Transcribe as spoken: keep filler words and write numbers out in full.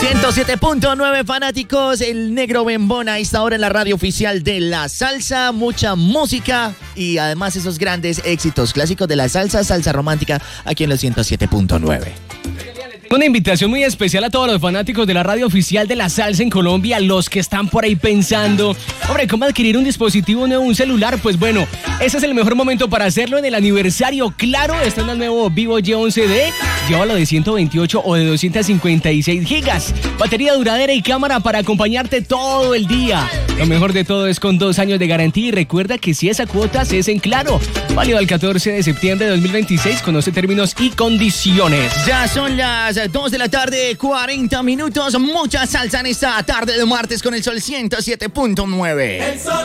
ciento siete punto nueve fanáticos, el Negro Bembona está ahora en la radio oficial de la salsa, mucha música y además esos grandes éxitos clásicos de la salsa, salsa romántica, aquí en los ciento siete punto nueve. Una invitación muy especial a todos los fanáticos de la radio oficial de la salsa en Colombia, los que están por ahí pensando, hombre, ¿cómo adquirir un dispositivo nuevo, un celular? Pues bueno, ese es el mejor momento para hacerlo en el aniversario. Claro, está en el nuevo Vivo Y once D, llévalo de ciento veintiocho o de doscientos cincuenta y seis gigas, batería duradera y cámara para acompañarte todo el día. Lo mejor de todo es con dos años de garantía y recuerda que si esa cuota se es en Claro, válido al catorce de septiembre de dos mil veintiséis, conoce términos y condiciones. Ya son las dos de la tarde, cuarenta minutos, mucha salsa en esta tarde de martes con el Sol ciento siete punto nueve.